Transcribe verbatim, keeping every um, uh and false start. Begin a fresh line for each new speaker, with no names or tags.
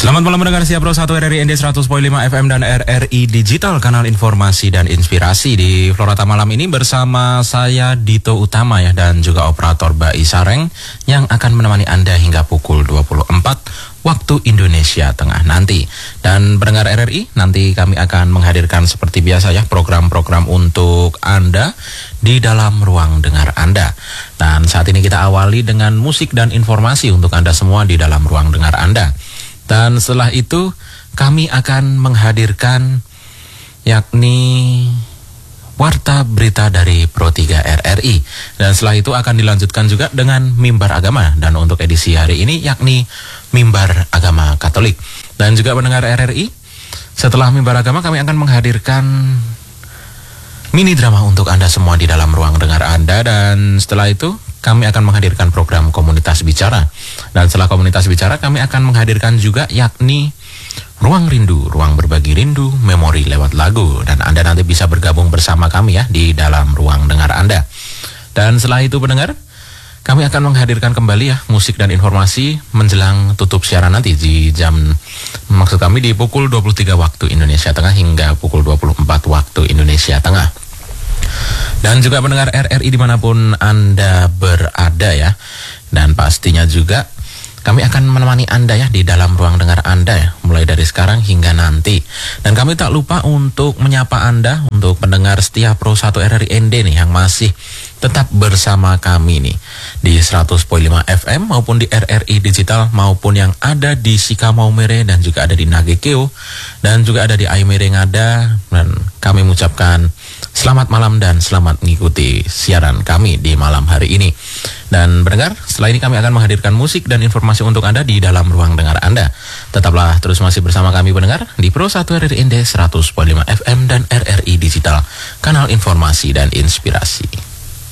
Selamat malam mendengar Siap Pro satu R R I N D seratus koma lima F M dan R R I Digital, kanal informasi dan inspirasi. Di Florata malam ini bersama saya Dito Utama ya, dan juga operator Bai Sareng yang akan menemani Anda hingga pukul dua puluh empat waktu Indonesia Tengah nanti. Dan pendengar R R I, nanti kami akan menghadirkan seperti biasa ya program-program untuk Anda di dalam ruang dengar Anda. Dan saat ini kita awali dengan musik dan informasi untuk Anda semua di dalam ruang dengar Anda. Dan setelah itu kami akan menghadirkan yakni Warta Berita dari Pro tiga R R I. Dan setelah itu akan dilanjutkan juga dengan Mimbar Agama. Dan untuk edisi hari ini yakni Mimbar Agama Katolik. Dan juga pendengar R R I, setelah Mimbar Agama kami akan menghadirkan mini drama untuk Anda semua di dalam ruang dengar Anda. Dan setelah itu kami akan menghadirkan program Komunitas Bicara. Dan setelah Komunitas Bicara kami akan menghadirkan juga yakni Ruang Rindu, Ruang Berbagi Rindu, Memori lewat lagu. Dan Anda nanti bisa bergabung bersama kami ya di dalam ruang dengar Anda. Dan setelah itu pendengar, kami akan menghadirkan kembali ya musik dan informasi menjelang tutup siaran nanti di jam, maksud kami di pukul dua puluh tiga waktu Indonesia Tengah hingga pukul dua puluh empat waktu Indonesia Tengah. Dan juga pendengar R R I dimanapun Anda berada ya. Dan pastinya juga kami akan menemani Anda ya di dalam ruang dengar Anda ya, mulai dari sekarang hingga nanti. Dan kami tak lupa untuk menyapa Anda, untuk pendengar setia Pro satu R R I N D nih yang masih tetap bersama kami nih di seratus koma lima F M maupun di R R I Digital, maupun yang ada di Sika Maumere dan juga ada di Nagekeo dan juga ada di Aimere Ngada. Dan kami mengucapkan selamat malam dan selamat mengikuti siaran kami di malam hari ini. Dan pendengar, setelah ini kami akan menghadirkan musik dan informasi untuk Anda di dalam ruang dengar Anda. Tetaplah terus masih bersama kami pendengar di Pro satu R R I N D seratus koma lima F M dan R R I Digital, kanal informasi dan inspirasi.